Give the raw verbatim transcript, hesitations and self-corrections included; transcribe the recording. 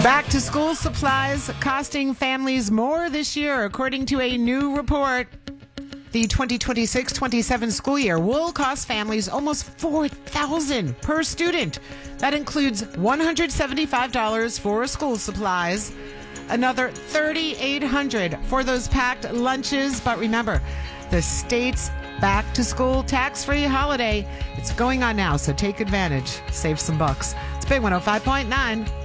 Back to school supplies costing families more this year, according to a new report. The twenty twenty-six twenty-seven school year will cost families almost four thousand dollars per student. That includes one hundred seventy-five dollars for school supplies, another three thousand eight hundred dollars for those packed lunches. But remember, the state's back-to-school tax-free holiday, it's going on now, so take advantage. Save some bucks. It's Big one oh five point nine.